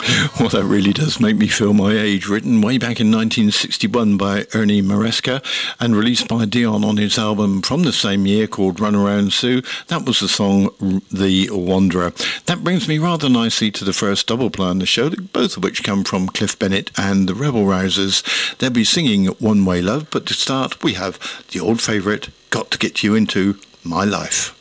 Well, that really does make me feel my age. Written way back in 1961 by Ernie Maresca and released by Dion on his album from the same year called Run Around Sue. That was the song The Wanderer. That brings me rather nicely to the first double play on the show, both of which come from Cliff Bennett and the Rebel Rousers. They'll be singing One Way Love, but to start we have the old favourite, Got to Get You Into My Life.